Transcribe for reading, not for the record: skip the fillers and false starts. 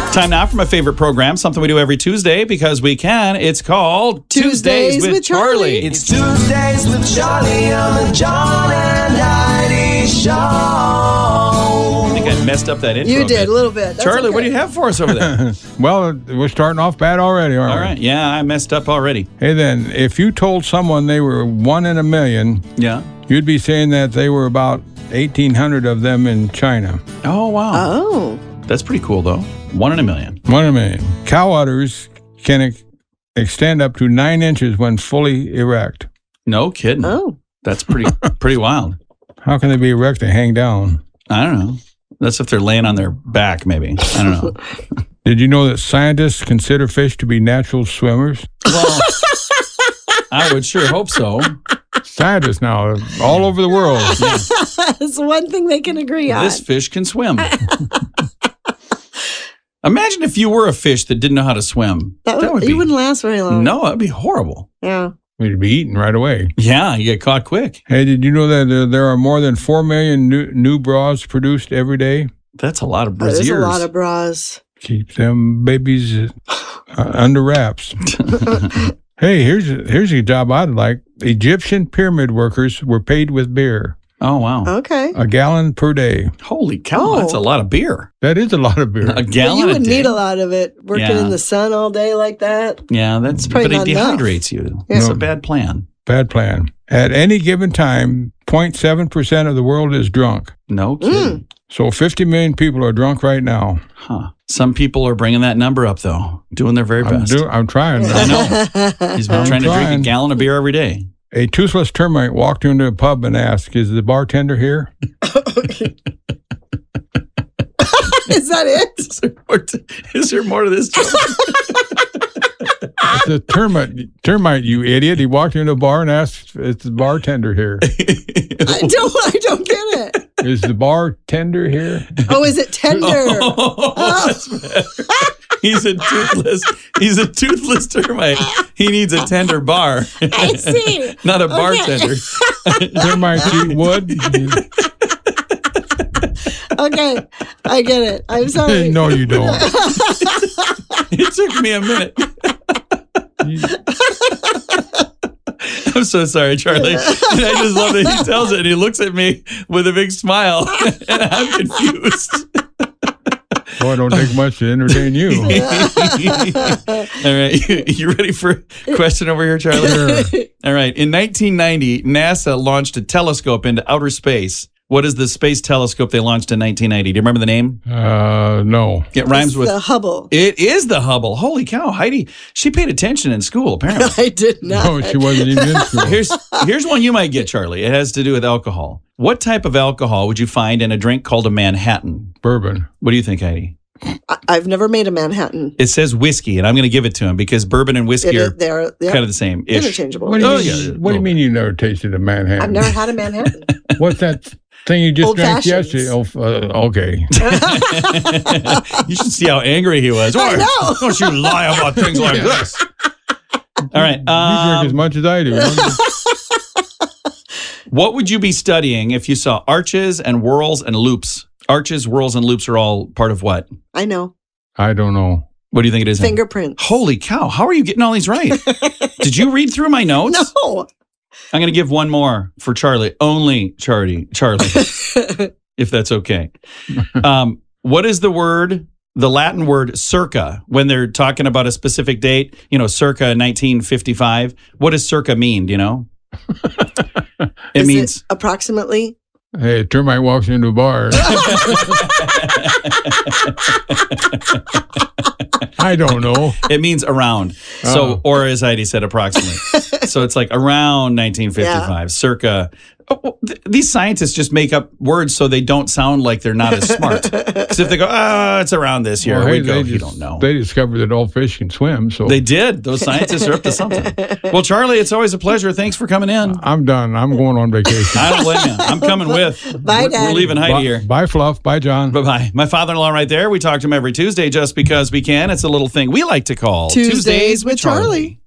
Time now for my favorite program, something we do every Tuesday because we can. It's called Tuesdays with Charlie. It's Tuesdays with Charlie on the John and Heidi Show. I think I messed up that intro. You did, a little bit. That's Charlie, okay. what do you have for us over there? Well, we're starting off bad already, aren't we? All right. Yeah, I messed up already. Hey, then, if you told someone they were 1 in a million, Yeah. you'd be saying that they were about 1,800 of them in China. Oh, wow. Oh. That's pretty cool, though. 1 in a million. 1 in a million. Cow udders can extend up to 9 inches when fully erect. No kidding. Oh. That's pretty wild. How can they be erect and hang down? I don't know. That's if they're laying on their back, maybe. I don't know. Did you know that scientists consider fish to be natural swimmers? Well, I would sure hope so. Scientists now, all over the world. That's one thing they can agree on. This fish can swim. Imagine if you were a fish that didn't know how to swim. That would, you wouldn't last very long. No, that'd be horrible. Yeah. We'd be eaten right away. Yeah, you get caught quick. Hey, did you know that there are more than 4 million new bras produced every day? That's a lot of That is a brassieres. lot of bras. Keep them babies under wraps. Hey, here's a job I'd like. Egyptian pyramid workers were paid with beer. Oh, wow. Okay. A gallon per day. Holy cow, Oh. that's a lot of beer. That is a lot of beer. A But gallon you a would day. need a lot of it working Yeah. in the sun all day like that. Yeah, that's probably but it not enough. dehydrates you. Yeah. It's No. a bad plan. Bad plan. At any given time, 0.7% of the world is drunk. No kidding. So 50 million people are drunk right now. Huh. Some people are bringing that number up, though, doing their very best. I'm trying. I know. He's been trying to drink a trying. gallon of beer every day. A toothless termite walked into a pub and asked, "Is the bartender here?" Is that it? Is there more to this joke? It's a termite, you idiot. He walked into a bar and asked, "Is the bartender here?" I don't get it. Is the bartender here? Oh, is it tender? Oh, that's better. He's a toothless termite. He needs a tender bar. I see. Not a bartender. Termites eat wood? Okay, I get it. I'm sorry. No, you don't. It took me a minute. I'm so sorry, Charlie. And I just love that he tells it and he looks at me with a big smile and I'm confused. Boy, it don't take much to entertain you. All right. You ready for a question over here, Charlie? Sure. All right. In 1990, NASA launched a telescope into outer space. What is the space telescope they launched in 1990? Do you remember the name? No. It rhymes with the Hubble. It is the Hubble. Holy cow, Heidi. She paid attention in school, apparently. I did not. No, she wasn't even in school. Here's one you might get, Charlie. It has to do with alcohol. What type of alcohol would you find in a drink called a Manhattan? Bourbon. What do you think, Heidi? I've never made a Manhattan. It says whiskey, and I'm going to give it to him because bourbon and whiskey are They're kind of the same. interchangeable. What do you, Oh, mean, yeah, what do you mean you never tasted a Manhattan? I've never had a Manhattan. What's that thing you just Old drank fashions. yesterday? Okay. You should see how angry he was. I know. Don't you lie about things like this. All right. You drink as much as I do. What would you be studying if you saw arches and whirls and loops? Arches, whirls, and loops are all part of what? I know. I don't know. What do you think it is? Fingerprints. Holy cow. How are you getting all these right? Did you read through my notes? No. I'm going to give one more for Charlie. Only Charlie, if that's okay. What is the Latin word circa, when they're talking about a specific date, circa 1955? What does circa mean, do you know? It means approximately. Hey, a termite walks into a bar. I don't know. It means around. So, or as Heidi said, approximately. So it's like around 1955, circa. These scientists just make up words so they don't sound like they're not as smart. Because if they go, it's around this year, Well, we go, you don't know. They discovered that all fish can swim, so They did. Those scientists are up to something. Well, Charlie, it's always a pleasure. Thanks for coming in. I'm done. I'm going on vacation. I don't blame you. I'm coming with. Bye, We're Dad. leaving Heidi Bye, here. bye, Fluff. Bye, John. Bye-bye. My father-in-law right there. We talk to him every Tuesday just because we can. It's a little thing we like to call Tuesdays with Charlie.